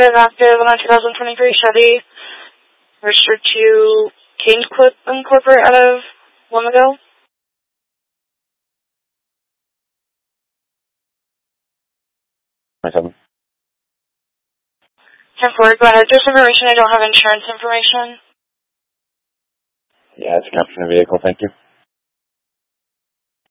active on a 2023 Chevy, registered to Canes Clip Incorporated out of Wamego. 27. 10-4, go ahead. There's information. I don't have insurance information. Yeah, it's a capturing vehicle, thank you.